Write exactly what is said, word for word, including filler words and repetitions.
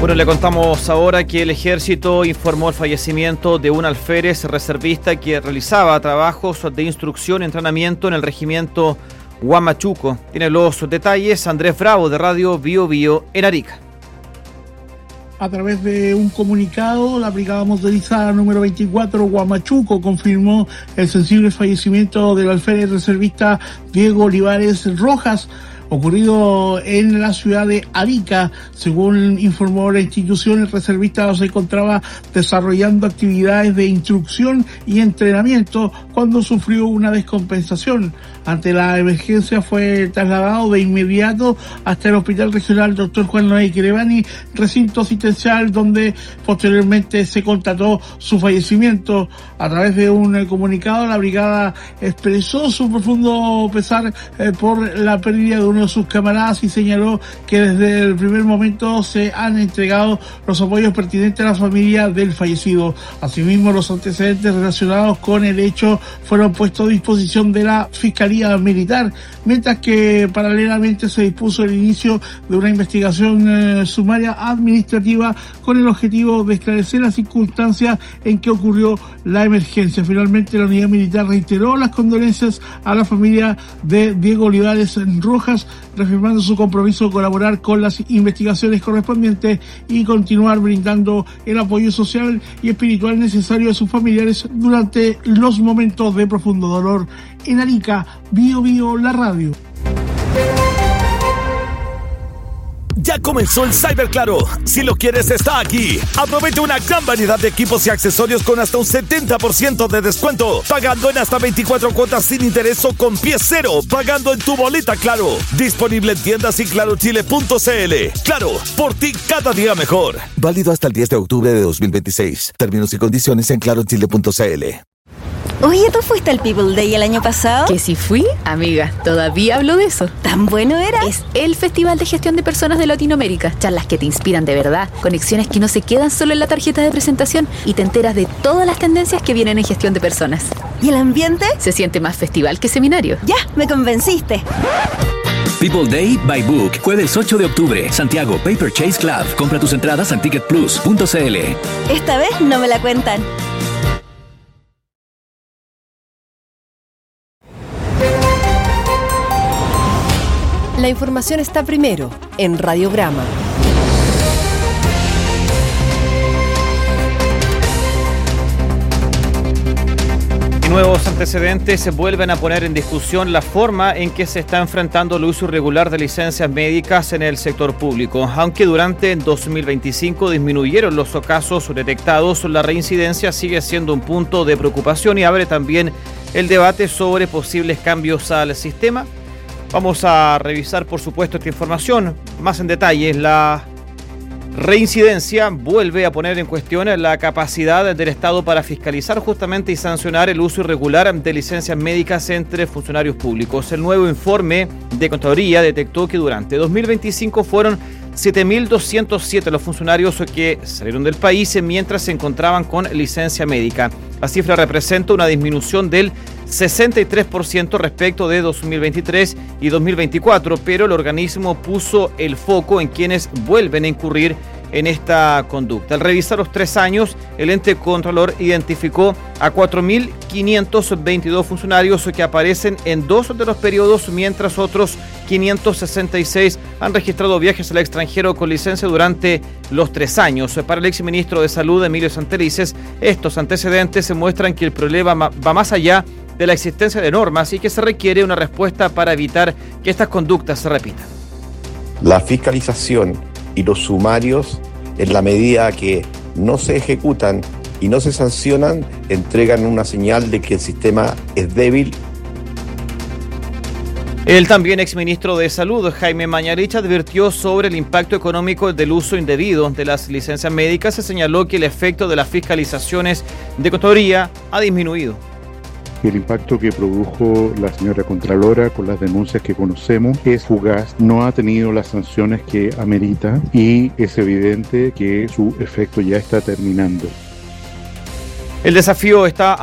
Bueno, le contamos ahora que el Ejército informó el fallecimiento de un alférez reservista que realizaba trabajos de instrucción y entrenamiento en el regimiento Huamachuco. Tiene los detalles Andrés Bravo de Radio Bio Bio en Arica. A través de un comunicado, la Brigada Motorizada número veinticuatro Huamachuco confirmó el sensible fallecimiento del alférez reservista Diego Olivares Rojas, ocurrido en la ciudad de Arica. Según informó la institución, el reservista se encontraba desarrollando actividades de instrucción y entrenamiento cuando sufrió una descompensación. Ante la emergencia fue trasladado de inmediato hasta el Hospital Regional doctor Juan Noé Querevani, recinto asistencial, donde posteriormente se constató su fallecimiento. A través de un comunicado, la brigada expresó su profundo pesar eh, por la pérdida de uno de sus camaradas y señaló que desde el primer momento se han entregado los apoyos pertinentes a la familia del fallecido. Asimismo, los antecedentes relacionados con el hecho fueron puestos a disposición de la Fiscalía Militar, mientras que paralelamente se dispuso el inicio de una investigación eh, sumaria administrativa con el objetivo de esclarecer las circunstancias en que ocurrió la emergencia. Finalmente, la unidad militar reiteró las condolencias a la familia de Diego Olivares Rojas, reafirmando su compromiso de colaborar con las investigaciones correspondientes y continuar brindando el apoyo social y espiritual necesario a sus familiares durante los momentos de profundo dolor. En Arica, Bio Bio, la radio. Ya comenzó el Cyber Claro. Si lo quieres, está aquí. Aprovecha una gran variedad de equipos y accesorios con hasta un setenta por ciento de descuento, pagando en hasta veinticuatro cuotas sin interés o con pie cero, pagando en tu boleta Claro. Disponible en tiendas y claro chile punto c l. Claro, por ti cada día mejor. Válido hasta el diez de octubre de dos mil veintiséis. Términos y condiciones en claro chile punto c l. Oye, ¿tú fuiste al People Day el año pasado? Que si fui, amiga, todavía hablo de eso. ¿Tan bueno era? Es el Festival de Gestión de Personas de Latinoamérica. Charlas que te inspiran de verdad, conexiones que no se quedan solo en la tarjeta de presentación y te enteras de todas las tendencias que vienen en gestión de personas. ¿Y el ambiente? Se siente más festival que seminario. Ya, me convenciste. People Day by Book, jueves ocho de octubre, Santiago Paper Chase Club. Compra tus entradas en ticket plus punto c l. Esta vez no me la cuentan. La información está primero en Radiograma. Y nuevos antecedentes se vuelven a poner en discusión la forma en que se está enfrentando el uso irregular de licencias médicas en el sector público. Aunque durante dos mil veinticinco disminuyeron los casos detectados, la reincidencia sigue siendo un punto de preocupación y abre también el debate sobre posibles cambios al sistema. Vamos a revisar, por supuesto, esta información más en detalle. La reincidencia vuelve a poner en cuestión la capacidad del Estado para fiscalizar justamente y sancionar el uso irregular de licencias médicas entre funcionarios públicos. El nuevo informe de Contraloría detectó que durante dos mil veinticinco fueron siete mil doscientos siete los funcionarios que salieron del país mientras se encontraban con licencia médica. La cifra representa una disminución del sesenta y tres por ciento respecto de dos mil veintitrés y dos mil veinticuatro, pero el organismo puso el foco en quienes vuelven a incurrir en esta conducta. Al revisar los tres años, el ente controlador identificó a cuatro mil quinientos veintidós funcionarios que aparecen en dos de los periodos, mientras otros quinientos sesenta y seis han registrado viajes al extranjero con licencia durante los tres años. Para el exministro de Salud, Emilio Santelices, estos antecedentes se muestran que el problema va más allá de la existencia de normas y que se requiere una respuesta para evitar que estas conductas se repitan. La fiscalización y los sumarios, en la medida que no se ejecutan y no se sancionan, entregan una señal de que el sistema es débil. El también exministro de Salud, Jaime Mañalich, advirtió sobre el impacto económico del uso indebido de las licencias médicas. Se señaló que el efecto de las fiscalizaciones de Contraloría ha disminuido. El impacto que produjo la señora Contralora con las denuncias que conocemos es fugaz, no ha tenido las sanciones que amerita y es evidente que su efecto ya está terminando. El desafío está